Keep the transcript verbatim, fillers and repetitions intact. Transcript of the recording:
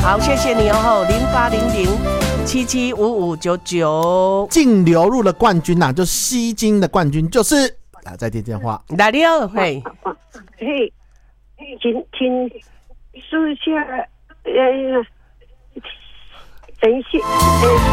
好，谢谢你哦，零八零零七七五五九九， 净流入的冠军呐、啊，就吸金的冠军就是啊，再接电话， 来了，嘿， 嘿，请请数下，呃，等一下，呃。